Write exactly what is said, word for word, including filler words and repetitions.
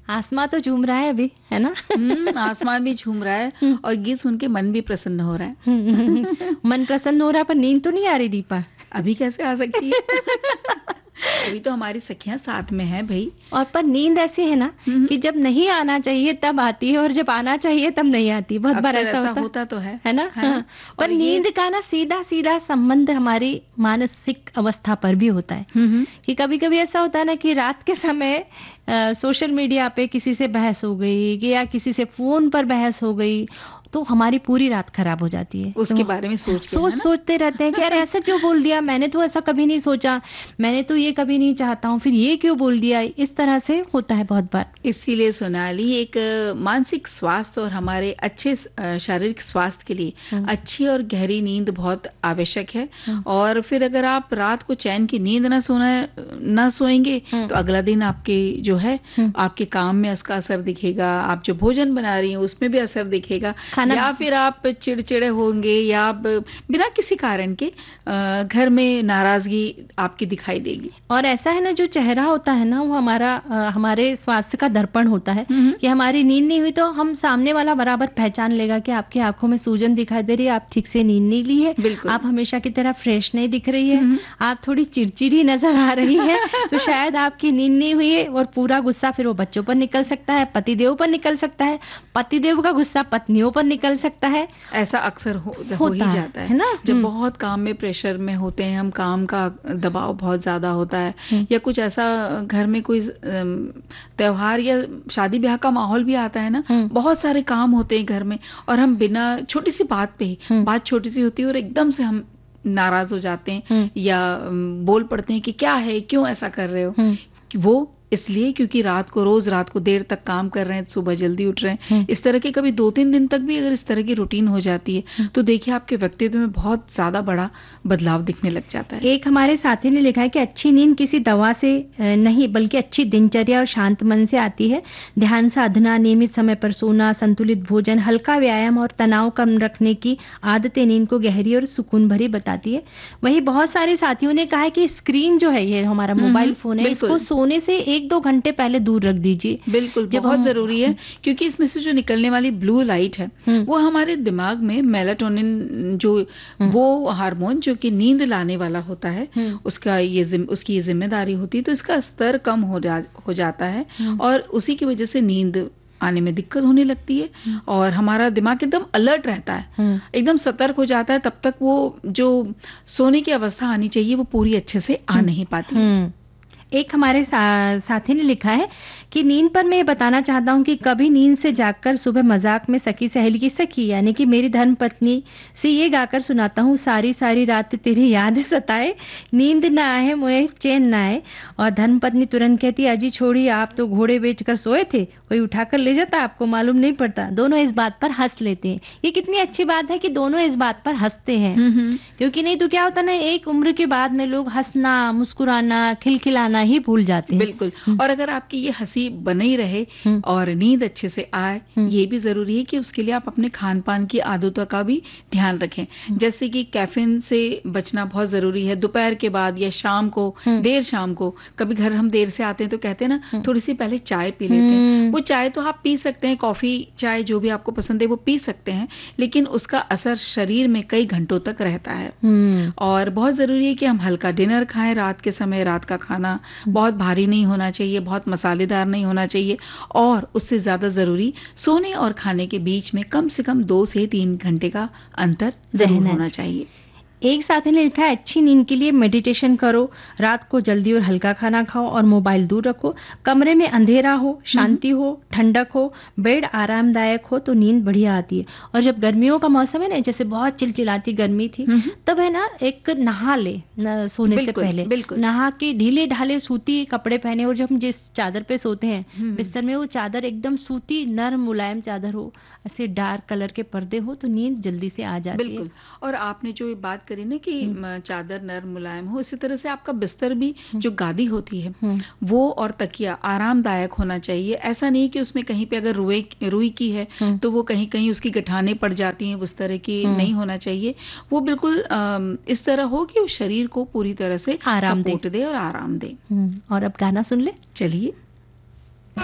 आसमां तो झूम रहा है अभी, है ना? हम्म आसमान भी झूम रहा है और गीत सुन के मन भी प्रसन्न हो रहा है। मन प्रसन्न हो रहा है पर नींद तो नहीं आ रही दीपा। अभी कैसे आ सकती है? अभी तो हमारी सखियां साथ में हैं भाई। और पर नींद ऐसी है ना कि जब नहीं आना चाहिए तब आती है और जब आना चाहिए तब नहीं आती। बहुत बार ऐसा, ऐसा होता, होता तो है, है ना? है ना? पर नींद का ना सीधा सीधा संबंध हमारी मानसिक अवस्था पर भी होता है कि कभी कभी ऐसा होता है ना कि रात के समय आ, सोशल मीडिया पे किसी से बहस हो गई कि या किसी से फोन पर बहस हो गई तो हमारी पूरी रात खराब हो जाती है। उसके तो बारे में सोच सोच सोचते रहते हैं कि यार ऐसा क्यों बोल दिया, मैंने तो ऐसा कभी नहीं सोचा, मैंने तो ये कभी नहीं चाहता हूँ, फिर ये क्यों बोल दिया। इस तरह से होता है बहुत बार। इसीलिए सोनाली एक मानसिक स्वास्थ्य और हमारे अच्छे शारीरिक स्वास्थ्य के लिए अच्छी और गहरी नींद बहुत आवश्यक है। और फिर अगर आप रात को चैन की नींद ना सोना ना सोएंगे तो अगला दिन आपके जो है आपके काम में उसका असर दिखेगा, आप जो भोजन बना रही हैं उसमें भी असर दिखेगा, या फिर आप चिड़चिड़े होंगे या आप बिना किसी कारण के घर में नाराजगी आपकी दिखाई देगी। और ऐसा है ना, जो चेहरा होता है ना वो हमारा हमारे स्वास्थ्य का दर्पण होता है कि हमारी नींद नहीं हुई तो हम सामने वाला बराबर पहचान लेगा कि आपकी आंखों में सूजन दिखाई दे रही है, आप ठीक से नींद नहीं ली है, आप हमेशा की तरह फ्रेश नहीं दिख रही है, आप थोड़ी चिड़चिड़ी नजर आ रही है, तो शायद आपकी नींद नहीं हुई है। और पूरा गुस्सा फिर वो बच्चों पर निकल सकता है, पतिदेव पर निकल सकता है, पतिदेव का गुस्सा पत्नियों पर निकल सकता है। ऐसा अक्सर हो, हो ही जाता है, है ना? जब बहुत काम में प्रेशर में होते हैं हम, काम का दबाव बहुत ज्यादा होता है या कुछ ऐसा घर में कोई त्योहार या शादी ब्याह का माहौल भी आता है ना, बहुत सारे काम होते हैं घर में और हम बिना छोटी सी बात पे ही, बात छोटी सी होती है और एकदम से हम नाराज हो जाते हैं या बोल पड़ते हैं कि क्या है, क्यों ऐसा कर रहे हो। वो इसलिए क्योंकि रात को रोज रात को देर तक काम कर रहे हैं, सुबह जल्दी उठ रहे हैं। इस तरह के कभी दो तीन दिन तक भी अगर इस तरह की रूटीन हो जाती है तो देखिए आपके व्यक्तित्व में बहुत ज्यादा बड़ा बदलाव दिखने लग जाता है। एक हमारे साथी ने लिखा है कि अच्छी नींद किसी दवा से नहीं बल्कि अच्छी दिनचर्या और शांत मन से आती है। ध्यान साधना, नियमित समय पर सोना, संतुलित भोजन, हल्का व्यायाम और तनाव कम रखने की आदतें नींद को गहरी और सुकून भरी बताती है। वहीं बहुत सारे साथियों ने कहा है कि स्क्रीन जो है, ये हमारा मोबाइल फोन है, इसको सोने से एक दो घंटे पहले दूर रख दीजिए। बिल्कुल, बहुत जरूरी है क्योंकि इसमें से जो निकलने वाली ब्लू लाइट है वो हमारे दिमाग में मेलाटोनिन जो वो हार्मोन जो कि नींद लाने वाला होता है, उसका ये उसकी ये जिम्मेदारी होती है, तो इसका स्तर कम हो जा, हो जाता है और उसी की वजह से नींद आने में दिक्कत होने लगती है और हमारा दिमाग एकदम अलर्ट रहता है, एकदम सतर्क हो जाता है। तब तक वो जो सोने की अवस्था आनी चाहिए वो पूरी अच्छे से आ नहीं पाती। एक हमारे सा, साथी ने लिखा है कि नींद पर मैं ये बताना चाहता हूँ कि कभी नींद से जागकर सुबह मजाक में सखी सहेली की सखी यानी कि मेरी धर्म पत्नी से ये गाकर सुनाता हूँ, सारी सारी रात तेरी याद सताए, नींद ना आए मुझे चैन ना आए। और धर्म पत्नी तुरंत कहती है, अजी छोड़िए, आप तो घोड़े बेचकर सोए थे, कोई उठाकर ले जाता, आपको मालूम नहीं पड़ता। दोनों इस बात पर हंस लेते हैं। ये कितनी अच्छी बात है कि दोनों इस बात पर हंसते हैं, क्योंकि नहीं तो क्या होता ना, एक उम्र के बाद में लोग हंसना, मुस्कुराना, खिलखिलाना ही भूल जाते हैं। बिल्कुल। और अगर आपकी ये हंसी बनी रहे और नींद अच्छे से आए, ये भी जरूरी है कि उसके लिए आप अपने खान पान की आदतों का भी ध्यान रखें। जैसे कि कैफीन से बचना बहुत जरूरी है। दोपहर के बाद या शाम को, देर शाम को, कभी घर हम देर से आते हैं तो कहते हैं ना थोड़ी सी पहले चाय पी लेते हैं। वो चाय तो आप पी सकते हैं, कॉफी चाय जो भी आपको पसंद है वो पी सकते हैं, लेकिन उसका असर शरीर में कई घंटों तक रहता है। और बहुत जरूरी है कि हम हल्का डिनर खाएं रात के समय। रात का खाना बहुत भारी नहीं होना चाहिए, बहुत मसालेदार नहीं होना चाहिए और उससे ज्यादा जरूरी सोने और खाने के बीच में कम से कम दो से तीन घंटे का अंतर जरूर होना चाहिए। एक साथी ने लिखा है, अच्छी नींद के लिए मेडिटेशन करो, रात को जल्दी और हल्का खाना खाओ और मोबाइल दूर रखो, कमरे में अंधेरा हो, शांति हो, ठंडक हो, बेड आरामदायक हो तो नींद बढ़िया आती है। और जब गर्मियों का मौसम है ना, जैसे बहुत चिलचिलाती गर्मी थी, तब है ना एक नहा ले न, सोने से पहले, नहा के ढीले ढाले सूती कपड़े पहने और जब हम जिस चादर पे सोते हैं बिस्तर में, वो चादर एकदम सूती नरम मुलायम चादर हो, ऐसे डार्क कलर के पर्दे हो तो नींद जल्दी से आ जाती है। बिल्कुल। और आपने जो बात करी ना कि चादर नरम मुलायम हो, इसी तरह से आपका बिस्तर भी जो गादी होती है वो और तकिया आरामदायक होना चाहिए। ऐसा नहीं कि उसमें कहीं पे अगर रुई रुई की है तो वो कहीं कहीं उसकी गठाने पड़ जाती हैं, उस तरह की नहीं होना चाहिए। वो बिल्कुल इस तरह हो कि वो शरीर को पूरी तरह से सपोर्ट दे और आराम दे। और अब गाना सुन ले, चलिए।